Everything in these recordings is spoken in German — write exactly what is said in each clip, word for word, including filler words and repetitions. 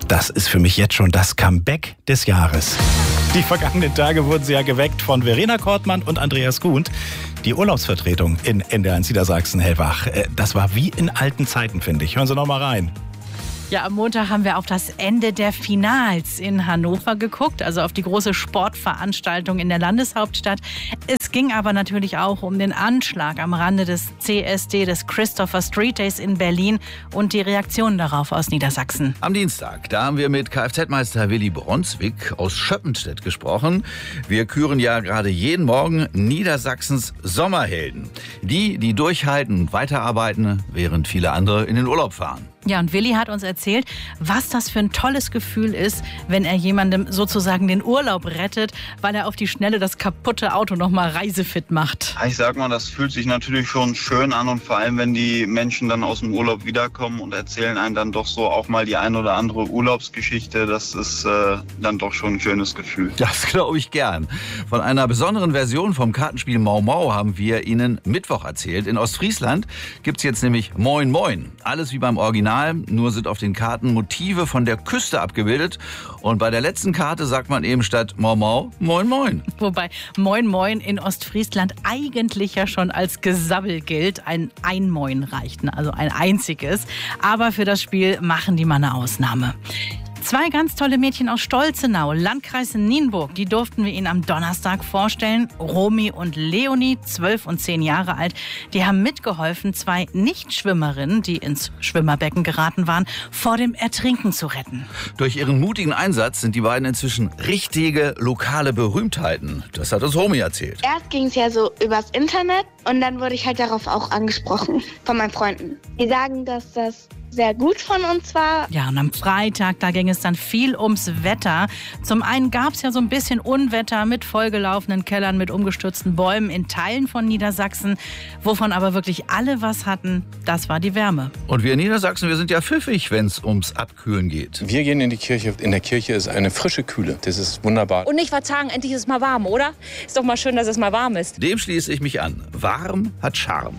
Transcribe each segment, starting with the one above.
Das ist für mich jetzt schon das Comeback des Jahres. Die vergangenen Tage wurden sie ja geweckt von Verena Kortmann und Andreas Kuhn. Die Urlaubsvertretung in N D R eins Niedersachsen-Hellwach. Das war wie in alten Zeiten, finde ich. Hören Sie noch mal rein. Ja, am Montag haben wir auf das Ende der Finals in Hannover geguckt, also auf die große Sportveranstaltung in der Landeshauptstadt. Es ging aber natürlich auch um den Anschlag am Rande des C S D, des Christopher Street Days in Berlin und die Reaktionen darauf aus Niedersachsen. Am Dienstag, da haben wir mit Kfz-Meister Willi Bronswig aus Schöppenstedt gesprochen. Wir küren ja gerade jeden Morgen Niedersachsens Sommerhelden. Die, die durchhalten und weiterarbeiten, während viele andere in den Urlaub fahren. Ja, und Willi hat uns erzählt, was das für ein tolles Gefühl ist, wenn er jemandem sozusagen den Urlaub rettet, weil er auf die Schnelle das kaputte Auto noch mal reisefit macht. Ich sag mal, das fühlt sich natürlich schon schön an und vor allem, wenn die Menschen dann aus dem Urlaub wiederkommen und erzählen einem dann doch so auch mal die ein oder andere Urlaubsgeschichte, das ist äh, dann doch schon ein schönes Gefühl. Das glaube ich gern. Von einer besonderen Version vom Kartenspiel Mau Mau haben wir Ihnen Mittwoch erzählt. In Ostfriesland gibt's jetzt nämlich Moin Moin. Alles wie beim Original. Nur sind auf den Karten Motive von der Küste abgebildet. Und bei der letzten Karte sagt man eben statt Mau Mau, Moin Moin. Wobei Moin Moin in Ostfriesland eigentlich ja schon als Gesabbel gilt. Ein Einmoin reicht, also ein einziges. Aber für das Spiel machen die mal eine Ausnahme. Zwei ganz tolle Mädchen aus Stolzenau, Landkreis Nienburg, die durften wir Ihnen am Donnerstag vorstellen. Romy und Leonie, zwölf und zehn Jahre alt, die haben mitgeholfen, zwei Nichtschwimmerinnen, die ins Schwimmerbecken geraten waren, vor dem Ertrinken zu retten. Durch ihren mutigen Einsatz sind die beiden inzwischen richtige lokale Berühmtheiten. Das hat uns Romy erzählt. Erst ging es ja so übers Internet und dann wurde ich halt darauf auch angesprochen von meinen Freunden. Die sagen, dass das sehr gut von uns war. Ja, und am Freitag, da ging es dann viel ums Wetter. Zum einen gab es ja so ein bisschen Unwetter mit vollgelaufenen Kellern, mit umgestürzten Bäumen in Teilen von Niedersachsen. Wovon aber wirklich alle was hatten, das war die Wärme. Und wir in Niedersachsen, wir sind ja pfiffig, wenn es ums Abkühlen geht. Wir gehen in die Kirche. In der Kirche ist eine frische Kühle. Das ist wunderbar. Und nicht verzagen, endlich ist es mal warm, oder? Ist doch mal schön, dass es mal warm ist. Dem schließe ich mich an. Warm hat Charme.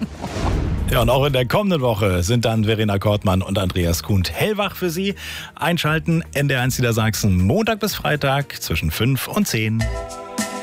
Ja, und auch in der kommenden Woche sind dann Verena Kortmann und Andreas Kuhn hellwach für Sie. Einschalten N D R eins Niedersachsen Montag bis Freitag zwischen fünf und zehn.